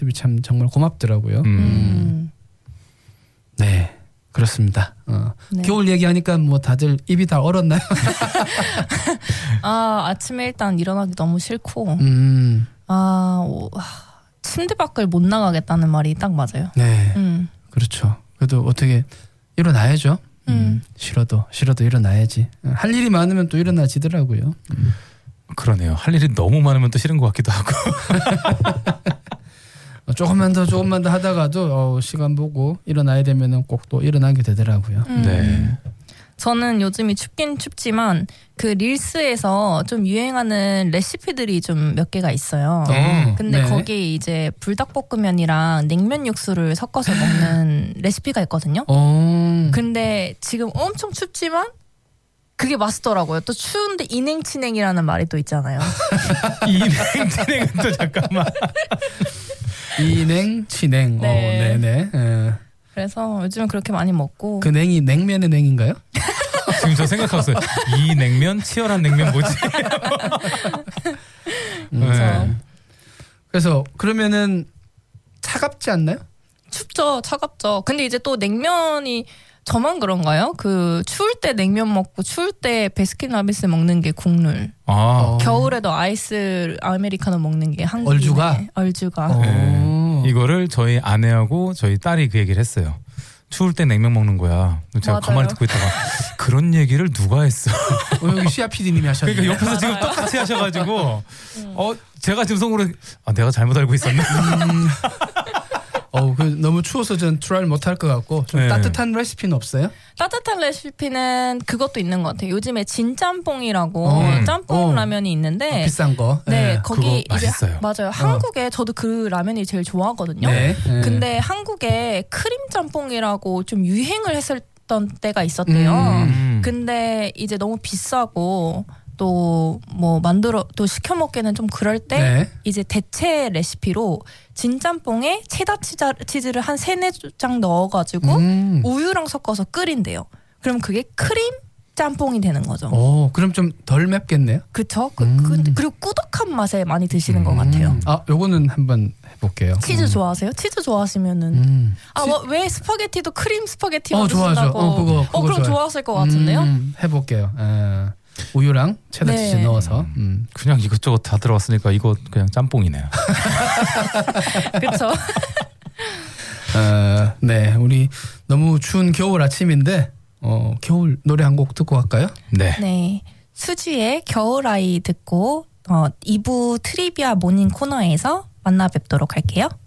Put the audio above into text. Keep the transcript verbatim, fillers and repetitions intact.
모습이 참 정말 고맙더라고요. 음. 음. 네, 그렇습니다. 어. 네. 겨울 얘기하니까 뭐 다들 입이 다 얼었나요? 아 아침에 일단 일어나기 너무 싫고 음. 아 오, 침대 밖을 못 나가겠다는 말이 딱 맞아요. 네, 음. 그렇죠. 그래도 어떻게 일어나야죠. 음. 음. 싫어도 싫어도 일어나야지. 할 일이 많으면 또 일어나지더라고요. 음. 그러네요. 할 일이 너무 많으면 또 싫은 것 같기도 하고. 조금만 더 조금만 더 하다가도 어, 시간 보고 일어나야 되면은 꼭 또 일어나게 되더라고요. 음. 네. 저는 요즘이 춥긴 춥지만 그 릴스에서 좀 유행하는 레시피들이 좀 몇 개가 있어요. 어, 근데 네. 거기에 이제 불닭볶음면이랑 냉면 육수를 섞어서 먹는 레시피가 있거든요. 어. 근데 지금 엄청 춥지만 그게 맛있더라고요. 또 추운데 인행치냉이라는 말이 또 있잖아요. 이냉 진행은 또 잠깐만. 이냉 치냉. 네. 어, 네네. 예. 그래서 요즘 그렇게 많이 먹고 그 냉이 냉면의 냉인가요? 지금 저 생각하고 있어요. 이 냉면 치열한 냉면 뭐지? 네. 그래서 그러면은 차갑지 않나요? 춥죠. 차갑죠. 근데 이제 또 냉면이 저만 그런가요? 그 추울 때 냉면 먹고 추울 때 베스킨라빈스 먹는 게 국룰. 아, 어. 겨울에도 아이스 아메리카노 먹는 게 한국. 얼주가? 얼주가. 어. 네. 이거를 저희 아내하고 저희 딸이 그 얘기를 했어요. 추울 때 냉면 먹는 거야. 제가 맞아요. 가만히 듣고 있다가 그런 얘기를 누가 했어? 어, 여기 시아 피디님이 하셨네요. 그러니까 옆에서 지금 똑같이 하셔가지고 어 제가 지금 속으로 아 내가 잘못 알고 있었나? 음. 어, 그 너무 추워서 전 트라이를 못할 것 같고 좀 네. 따뜻한 레시피는 없어요? 따뜻한 레시피는 그것도 있는 것 같아요. 요즘에 진짬뽕이라고 어. 짬뽕 어. 라면이 있는데 어, 비싼 거. 네, 예. 거기 그거 이제 맛있어요. 맞아요. 한국에 저도 그 라면이 제일 좋아하거든요. 네. 예. 근데 한국에 크림 짬뽕이라고 좀 유행을 했었던 때가 있었대요. 음. 근데 이제 너무 비싸고 또 뭐 만들어 또 시켜 먹기는 좀 그럴 때 네. 이제 대체 레시피로 진짬뽕에 체다 치자, 치즈를 한 세네 장 넣어가지고 음. 우유랑 섞어서 끓인대요. 그럼 그게 크림 짬뽕이 되는 거죠. 오, 그럼 좀 덜 맵겠네요. 그쵸? 그, 음. 그, 그리고 꾸덕한 맛에 많이 드시는 것 같아요. 음. 아, 요거는 한번 해볼게요. 치즈 음. 좋아하세요? 치즈 좋아하시면은 음. 아, 뭐, 왜 스파게티도 크림 스파게티만 어, 좋아하죠. 드신다고? 어, 그거, 그거 그럼 좋아요. 좋아하실 것 같은데요? 음, 해볼게요. 에, 우유랑 체다 치즈 네. 넣어서. 음. 그냥 이것저것 다 들어갔으니까 이거 그냥 짬뽕이네요. 그렇죠. 어, 네, 우리 너무 추운 겨울 아침인데 어, 겨울 노래 한 곡 듣고 갈까요? 네. 네, 수지의 겨울아이 듣고 어, 이 부 트리비아 모닝 코너에서 만나 뵙도록 할게요.